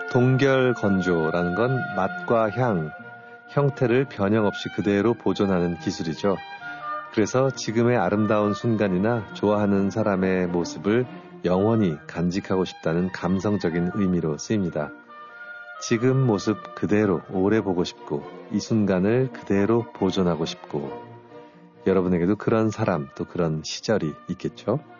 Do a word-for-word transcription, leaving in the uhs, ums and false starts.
동결건조라는 건 맛과 향, 형태를 변형 없이 그대로 보존하는 기술이죠. 그래서 지금의 아름다운 순간이나 좋아하는 사람의 모습을 영원히 간직하고 싶다는 감성적인 의미로 쓰입니다. 지금 모습 그대로 오래 보고 싶고 이 순간을 그대로 보존하고 싶고 여러분에게도 그런 사람 또 그런 시절이 있겠죠?